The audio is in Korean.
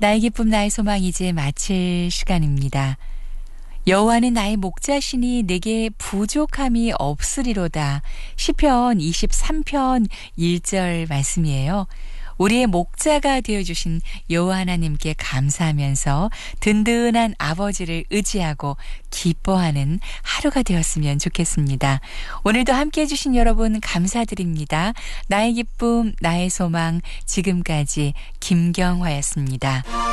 나의 기쁨 나의 소망 이제 마칠 시간입니다. 여호와는 나의 목자시니 내게 부족함이 없으리로다. 시편 23편 1절 말씀이에요. 우리의 목자가 되어주신 여호와 하나님께 감사하면서 든든한 아버지를 의지하고 기뻐하는 하루가 되었으면 좋겠습니다. 오늘도 함께해 주신 여러분 감사드립니다. 나의 기쁨 나의 소망 지금까지 김경화였습니다.